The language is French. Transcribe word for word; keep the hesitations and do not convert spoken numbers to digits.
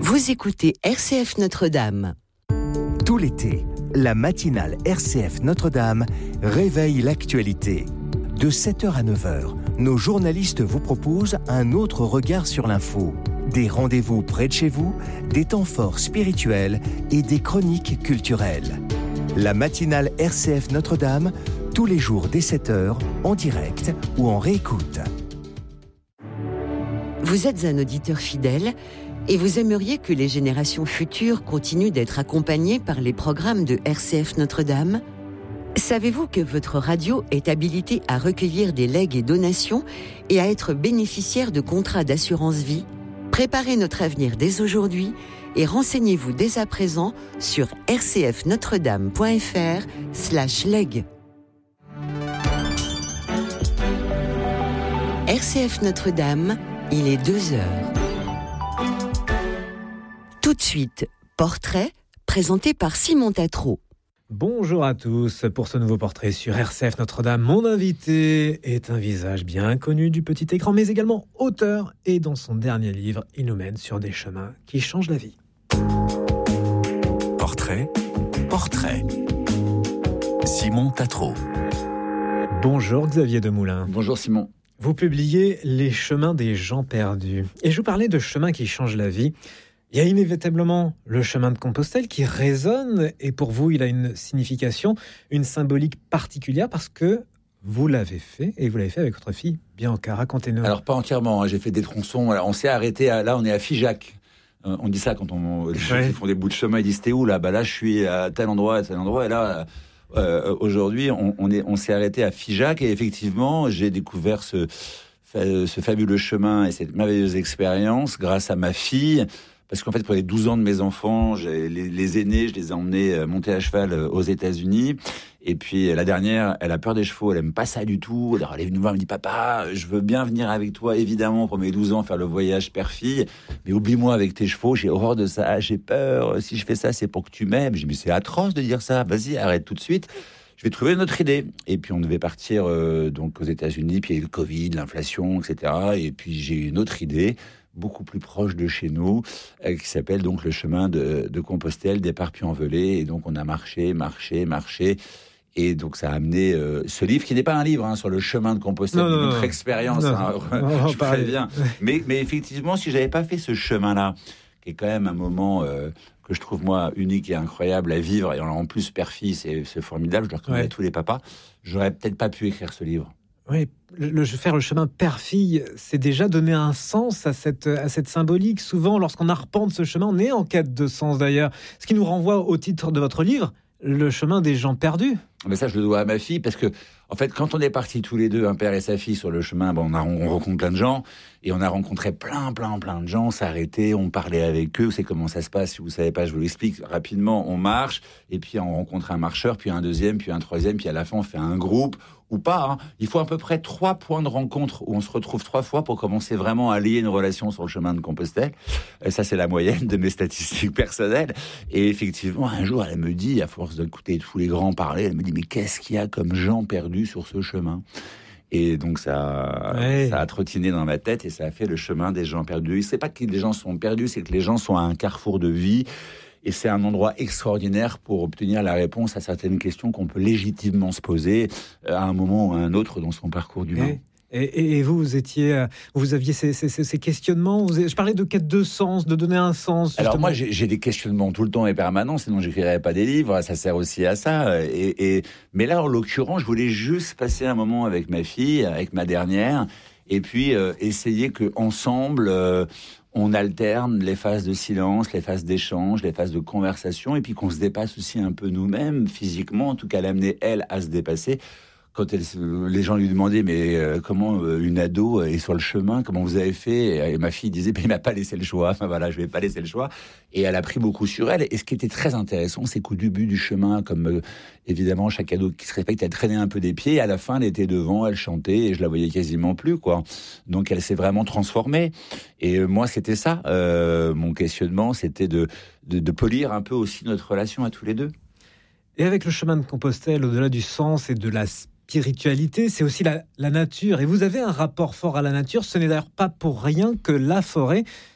Vous écoutez R C F Notre-Dame. Tout l'été, la matinale R C F Notre-Dame réveille l'actualité. De sept heures à neuf heures, nos journalistes vous proposent un autre regard sur l'info. Des rendez-vous près de chez vous, des temps forts spirituels et des chroniques culturelles. La matinale R C F Notre-Dame, tous les jours dès sept heures, en direct ou en réécoute. Vous êtes un auditeur fidèle et vous aimeriez que les générations futures continuent d'être accompagnées par les programmes de R C F Notre-Dame ? Savez-vous que votre radio est habilitée à recueillir des legs et donations et à être bénéficiaire de contrats d'assurance vie ? Préparez notre avenir dès aujourd'hui et renseignez-vous dès à présent sur rcfnotredame.fr slash leg. R C F Notre-Dame, il est deux heures. Tout de suite, portrait présenté par Simon Tatro. Bonjour à tous, pour ce nouveau portrait sur R C F Notre-Dame, mon invité est un visage bien connu du petit écran, mais également auteur, et dans son dernier livre, il nous mène sur des chemins qui changent la vie. Portrait, portrait. Simon Tatro. Bonjour Xavier Demoulin. Bonjour Simon. Vous publiez Les chemins des gens perdus, et je vous parlais de chemins qui changent la vie. Il y a inévitablement le chemin de Compostelle qui résonne, et pour vous, il a une signification, une symbolique particulière, parce que vous l'avez fait, et vous l'avez fait avec votre fille Bianca. Racontez-nous. Alors, pas entièrement, hein, j'ai fait des tronçons. On s'est arrêté, à, là, on est à Figeac. Euh, on dit ça quand on, les gens Ouais. qui font des bouts de chemin, ils disent, t'es où là ? Bah là, je suis à tel endroit, à tel endroit, et là... Euh, aujourd'hui, on, on, est, on s'est arrêté à Figeac, et effectivement, j'ai découvert ce, ce fabuleux chemin et cette merveilleuse expérience grâce à ma fille. Parce qu'en fait, pour les douze ans de mes enfants, j'ai, les, les aînés, je les ai emmenés monter à cheval aux États-Unis. Et puis la dernière, elle a peur des chevaux, elle aime pas ça du tout. Alors elle est venue me voir, elle me dit, papa, je veux bien venir avec toi, évidemment, pour mes douze ans, faire le voyage père-fille. Mais oublie-moi avec tes chevaux, j'ai horreur de ça, j'ai peur. Si je fais ça, c'est pour que tu m'aimes. J'ai dit, mais c'est atroce de dire ça. Vas-y, arrête tout de suite. Je vais trouver une autre idée. Et puis on devait partir euh, donc aux États-Unis. Puis il y a eu le Covid, l'inflation, et cetera. Et puis j'ai eu une autre idée, beaucoup plus proche de chez nous, euh, qui s'appelle donc le chemin de, de Compostelle, départ Puy-en-Velay. Et donc on a marché, marché, marché. Et donc ça a amené euh, ce livre, qui n'est pas un livre hein, sur le chemin de Compostelle, non, non, notre non. expérience. Non, hein, non, je préviens. Mais, mais effectivement, si j'avais pas fait ce chemin-là, qui est quand même un moment euh, que je trouve moi unique et incroyable à vivre, et en plus père-fille, c'est, c'est formidable, je le recommande Ouais. à tous les papas, j'aurais peut-être pas pu écrire ce livre. Oui, le, le- faire le chemin père-fille, c'est déjà donner un sens à cette, à cette symbolique. Souvent, lorsqu'on arpente ce chemin, on est en quête de sens d'ailleurs. Ce qui nous renvoie au titre de votre livre, Le chemin des gens perdus. Mais ça, je le dois à ma fille, parce que, en fait, quand on est partis tous les deux, un père et sa fille, sur le chemin, bon, on, a, on rencontre plein de gens, et on a rencontré plein, plein, plein de gens, s'arrêter, on parlait avec eux, c'est comment ça se passe, si vous savez pas, je vous l'explique rapidement, on marche, et puis on rencontre un marcheur, puis un deuxième, puis un troisième, puis à la fin, on fait un groupe, ou pas, hein. Il faut à peu près trois points de rencontre où on se retrouve trois fois pour commencer vraiment à lier une relation sur le chemin de Compostelle. Et ça, c'est la moyenne de mes statistiques personnelles. Et effectivement, un jour, elle me dit, à force d'écouter tous les grands parler, elle me dit, mais qu'est-ce qu'il y a comme gens perdus sur ce chemin ? Et donc, ça, Ouais. ça a trottiné dans ma tête et ça a fait le chemin des gens perdus. C'est pas que les gens sont perdus, c'est que les gens sont à un carrefour de vie. Et c'est un endroit extraordinaire pour obtenir la réponse à certaines questions qu'on peut légitimement se poser à un moment ou à un autre dans son parcours d'humain. Et, et, et vous, vous étiez, euh, vous aviez ces, ces, ces- ces questionnements. Vous avez- je parlais de quête de sens, de donner un sens. Alors justement. moi, j'ai, j'ai des questionnements tout le temps et permanents, sinon j'écrirais pas des livres. Ça sert aussi à ça. Et, et mais là, en l'occurrence, je voulais juste passer un moment avec ma fille, avec ma dernière, et puis euh, essayer que ensemble, euh, on alterne les phases de silence, les phases d'échange, les phases de conversation, et puis qu'on se dépasse aussi un peu nous-mêmes physiquement. En tout cas, l'amener elle à se dépasser. Quand elle, les gens lui demandaient mais euh, comment euh, une ado est sur le chemin, comment vous avez fait, et ma fille disait mais il m'a pas laissé le choix. Enfin voilà, je vais pas laisser le choix. Et elle a pris beaucoup sur elle. Et ce qui était très intéressant, c'est qu'au début du chemin, comme euh, évidemment chaque ado qui se respecte, elle traînait un peu des pieds. Et à la fin, elle était devant, elle chantait et je la voyais quasiment plus quoi. Donc elle s'est vraiment transformée. Et euh, moi, c'était ça. Euh, mon questionnement, c'était de, de de polir un peu aussi notre relation à tous les deux. Et avec le chemin de Compostelle, au-delà du sens et de la spiritualité, c'est aussi la, la nature. Et vous avez un rapport fort à la nature. Ce n'est d'ailleurs pas pour rien que la forêt